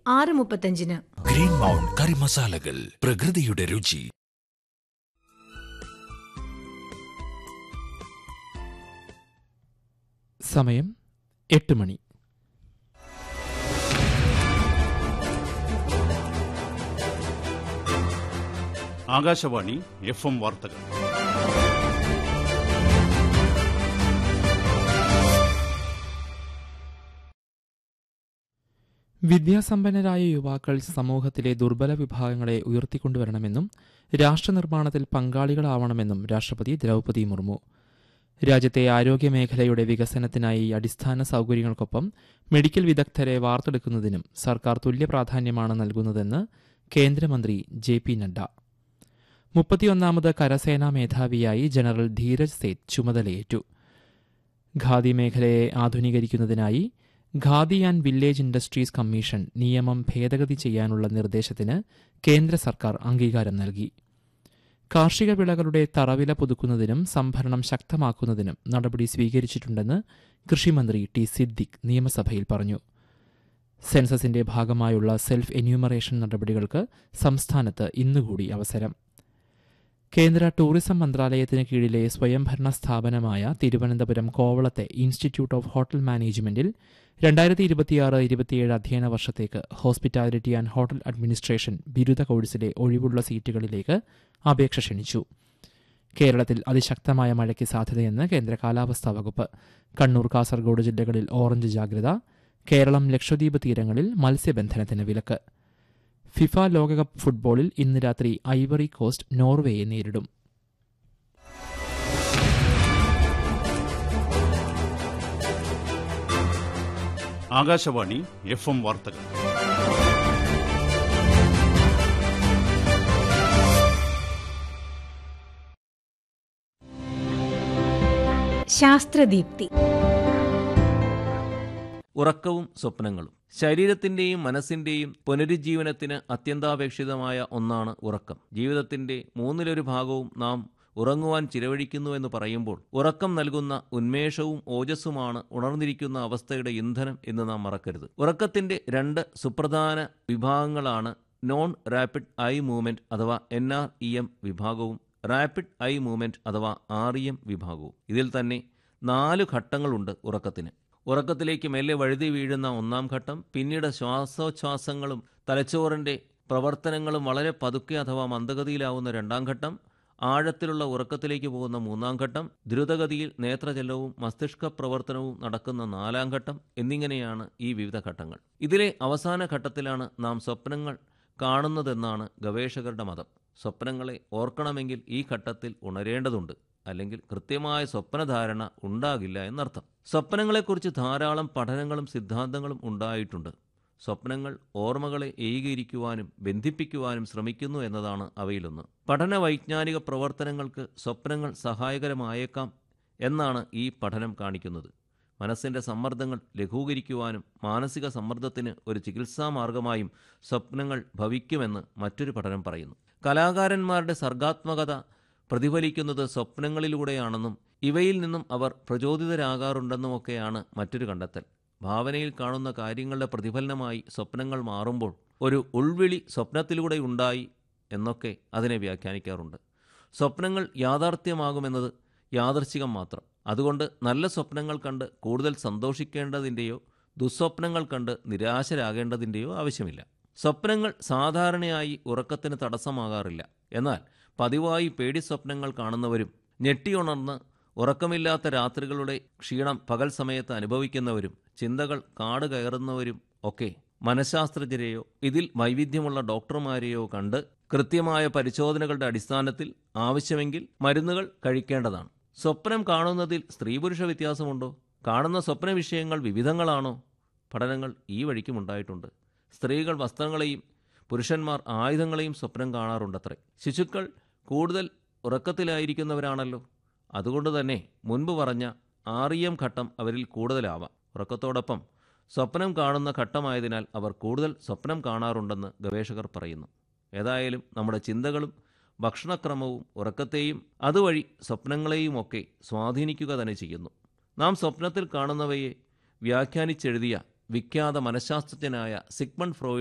6:35. Green mount കറി മസാലകൾ, പ്രകൃതിയുടെ രുചി. സമയം 8 മണി. ആകാശവാണി FM വാർത്തകൾ. വിദ്യാസമ്പന്നരായ യുവാക്കൾ സമൂഹത്തിലെ ദുർബല വിഭാഗങ്ങളെ ഉയർത്തിക്കൊണ്ടുവരണമെന്നും രാഷ്ട്രനിർമ്മാണത്തിൽ പങ്കാളികളാവണമെന്നും രാഷ്ട്രപതി ദ്രൗപദി മുർമു. രാജ്യത്തെ ആരോഗ്യമേഖലയുടെ വികസനത്തിനായി അടിസ്ഥാന സൗകര്യങ്ങൾക്കൊപ്പം മെഡിക്കൽ വിദഗ്ധരെ വാർത്തെടുക്കുന്നതിനും സർക്കാർ തുല്യ പ്രാധാന്യമാണ് നൽകുന്നതെന്ന് കേന്ദ്രമന്ത്രി JP നഡ്ഡ. 31ാമത് കരസേനാ മേധാവിയായി ജനറൽ ധീരജ് സേത്ത് ചുമതലയേറ്റു. ഖാദി മേഖലയെ ആധുനീകരിക്കുന്നതിനായി khadi and village industries commission നിയമം ഭേദഗതി ചെയ്യാനുള്ള നിർദ്ദേശത്തിന് കേന്ദ്ര സർക്കാർ അംഗീകാരം നൽകി. കാർഷിക വിളകളുടെ തറവില പുതുക്കുന്നതിനും സംഭരണം ശക്തമാക്കുന്നതിനും നടപടി സ്വീകരിച്ചിട്ടുണ്ടെന്ന് കൃഷിമന്ത്രി T. സിദ്ദിഖ് നിയമസഭയിൽ പറഞ്ഞു. സെൻസസിന്റെ ഭാഗമായുള്ള സെൽഫ് എന്യൂമറേഷൻ നടപടികൾക്ക് സംസ്ഥാനത്ത് ഇന്നുകൂടി അവസരം. കേന്ദ്ര ടൂറിസം മന്ത്രാലയത്തിന് കീഴിലെ സ്വയംഭരണ സ്ഥാപനമായ തിരുവനന്തപുരം കോവളത്തെ ഇൻസ്റ്റിറ്റ്യൂട്ട് ഓഫ് ഹോട്ടൽ മാനേജ്മെന്റിൽ 2026-27 അധ്യയന വർഷത്തേക്ക് ഹോസ്പിറ്റാലിറ്റി ആൻഡ് ഹോട്ടൽ അഡ്മിനിസ്ട്രേഷൻ ബിരുദ കോഴ്സിലെ ഒഴിവുള്ള സീറ്റുകളിലേക്ക് അപേക്ഷ ക്ഷണിച്ചു. കേരളത്തിൽ അതിശക്തമായ മഴയ്ക്ക് സാധ്യതയെന്ന് കേന്ദ്ര കാലാവസ്ഥാ വകുപ്പ്. കണ്ണൂർ, കാസർഗോഡ് ജില്ലകളിൽ ഓറഞ്ച് ജാഗ്രത. കേരളം, ലക്ഷദ്വീപ് തീരങ്ങളിൽ മത്സ്യബന്ധനത്തിന് വിലക്ക്. ഫിഫ ലോകകപ്പ് ഫുട്ബോളിൽ ഇന്ന് രാത്രി ഐവറി കോസ്റ്റ് നോർവേയെ നേരിടും. ആകാശവാണി FM വാർത്തകൾ. ശാസ്ത്രദീപ്തി. ഉറക്കവും സ്വപ്നങ്ങളും ശരീരത്തിന്റെയും മനസ്സിന്റെയും പുനരുജ്ജീവനത്തിന് അത്യന്താപേക്ഷിതമായ ഒന്നാണ് ഉറക്കം. ജീവിതത്തിന്റെ 1/3 ഭാഗവും നാം ഉറങ്ങുവാൻ ചിലവഴിക്കുന്നുവെന്ന് പറയുമ്പോൾ ഉറക്കം നൽകുന്ന ഉന്മേഷവും ഓജസ്സുമാണ് ഉണർന്നിരിക്കുന്ന അവസ്ഥയുടെ ഇന്ധനം എന്ന് നാം മറക്കരുത്. ഉറക്കത്തിന്റെ 2 സുപ്രധാന വിഭാഗങ്ങളാണ് നോൺ റാപ്പിഡ് ഐ മൂവ്മെന്റ് അഥവാ NREM വിഭാഗവും റാപ്പിഡ് ഐ മൂവ്മെന്റ് അഥവാ REM വിഭാഗവും. ഇതിൽ തന്നെ 4 ഘട്ടങ്ങളുണ്ട് ഉറക്കത്തിന്. ഉറക്കത്തിലേക്ക് മെല്ലെ വഴുതി വീഴുന്ന 1-ാം ഘട്ടം, പിന്നീട് ശ്വാസോച്ഛ്വാസങ്ങളും തലച്ചോറിൻ്റെ പ്രവർത്തനങ്ങളും വളരെ പതുക്കെ അഥവാ മന്ദഗതിയിലാവുന്ന 2-ാം ഘട്ടം, ആഴത്തിലുള്ള ഉറക്കത്തിലേക്ക് പോകുന്ന 3-ാം ഘട്ടം, ദ്രുതഗതിയിൽ നേത്രജലവും മസ്തിഷ്ക പ്രവർത്തനവും നടക്കുന്ന 4-ാം ഘട്ടം എന്നിങ്ങനെയാണ് ഈ വിവിധ ഘട്ടങ്ങൾ. ഇതിലെ അവസാന ഘട്ടത്തിലാണ് നാം സ്വപ്നങ്ങൾ കാണുന്നതെന്നാണ് ഗവേഷകരുടെ മതം. സ്വപ്നങ്ങളെ ഓർക്കണമെങ്കിൽ ഈ ഘട്ടത്തിൽ ഉണരേണ്ടതുണ്ട്, അല്ലെങ്കിൽ കൃത്യമായ സ്വപ്നധാരണ ഉണ്ടാകില്ല എന്നർത്ഥം. സ്വപ്നങ്ങളെക്കുറിച്ച് ധാരാളം പഠനങ്ങളും സിദ്ധാന്തങ്ങളും ഉണ്ടായിട്ടുണ്ട്. സ്വപ്നങ്ങൾ ഓർമ്മകളെ ഏകീകരിക്കുവാനും ബന്ധിപ്പിക്കുവാനും ശ്രമിക്കുന്നു എന്നതാണ് അവയിലൊന്ന്. പഠന വൈജ്ഞാനിക പ്രവർത്തനങ്ങൾക്ക് സ്വപ്നങ്ങൾ സഹായകരമായേക്കാം എന്നാണ് ഈ പഠനം കാണിക്കുന്നത്. മനസ്സിൻ്റെ സമ്മർദ്ദങ്ങൾ ലഘൂകരിക്കുവാനും മാനസിക സമ്മർദ്ദത്തിന് ഒരു ചികിത്സാ മാർഗമായും സ്വപ്നങ്ങൾ ഭവിക്കുമെന്ന് മറ്റൊരു പഠനം പറയുന്നു. കലാകാരന്മാരുടെ സർഗാത്മകത പ്രതിഫലിക്കുന്നത് സ്വപ്നങ്ങളിലൂടെയാണെന്നും ഇവയിൽ നിന്നും അവർ പ്രചോദിതരാകാറുണ്ടെന്നുമൊക്കെയാണ് മറ്റൊരു കണ്ടെത്തൽ. ഭാവനയിൽ കാണുന്ന കാര്യങ്ങളുടെ പ്രതിഫലനമായി സ്വപ്നങ്ങൾ മാറുമ്പോൾ ഒരു ഉൾവിളി സ്വപ്നത്തിലൂടെ ഉണ്ടായി എന്നൊക്കെ അതിനെ വ്യാഖ്യാനിക്കാറുണ്ട്. സ്വപ്നങ്ങൾ യാഥാർത്ഥ്യമാകുമെന്നത് യാദൃശ്ചികം മാത്രം. അതുകൊണ്ട് നല്ല സ്വപ്നങ്ങൾ കണ്ട് കൂടുതൽ സന്തോഷിക്കേണ്ടതിൻ്റെയോ ദുസ്വപ്നങ്ങൾ കണ്ട് നിരാശരാകേണ്ടതിൻ്റെയോ ആവശ്യമില്ല. സ്വപ്നങ്ങൾ സാധാരണയായി ഉറക്കത്തിന് തടസ്സമാകാറില്ല. എന്നാൽ പതിവായി പേടിസ്വപ്നങ്ങൾ കാണുന്നവരും ഞെട്ടിയുണർന്ന് ഉറക്കമില്ലാത്ത രാത്രികളുടെ ക്ഷീണം പകൽ സമയത്ത് അനുഭവിക്കുന്നവരും ചിന്തകൾ കാട് കയറുന്നവരും ഒക്കെ മനഃശാസ്ത്രജ്ഞരെയോ ഇതിൽ വൈവിധ്യമുള്ള ഡോക്ടർമാരെയോ കണ്ട് കൃത്യമായ പരിശോധനകളുടെ അടിസ്ഥാനത്തിൽ ആവശ്യമെങ്കിൽ മരുന്നുകൾ കഴിക്കേണ്ടതാണ്. സ്വപ്നം കാണുന്നതിൽ സ്ത്രീ പുരുഷ വ്യത്യാസമുണ്ടോ? കാണുന്ന സ്വപ്ന വിഷയങ്ങൾ വിവിധങ്ങളാണോ? പഠനങ്ങൾ ഈ വഴിക്കുമുണ്ടായിട്ടുണ്ട്. സ്ത്രീകൾ വസ്ത്രങ്ങളെയും പുരുഷന്മാർ ആയുധങ്ങളെയും സ്വപ്നം കാണാറുണ്ടത്രേ. ശിശുക്കൾ കൂടുതൽ ഉറക്കത്തിലായിരിക്കുന്നവരാണല്ലോ. അതുകൊണ്ട് തന്നെ മുൻപ് പറഞ്ഞ REM ഘട്ടം അവരിൽ കൂടുതലാവാം. ഉറക്കത്തോടൊപ്പം സ്വപ്നം കാണുന്ന ഘട്ടമായതിനാൽ അവർ കൂടുതൽ സ്വപ്നം കാണാറുണ്ടെന്ന് ഗവേഷകർ പറയുന്നു. ഏതായാലും നമ്മുടെ ചിന്തകളും ഭക്ഷണക്രമവും ഉറക്കത്തെയും അതുവഴി സ്വപ്നങ്ങളെയുമൊക്കെ സ്വാധീനിക്കുക തന്നെ ചെയ്യുന്നു. നാം സ്വപ്നത്തിൽ കാണുന്നവയെ വ്യാഖ്യാനിച്ചെഴുതിയ വിഖ്യാത മനഃശാസ്ത്രജ്ഞനായ സിഗ്മണ്ട് ഫ്രോയിഡ്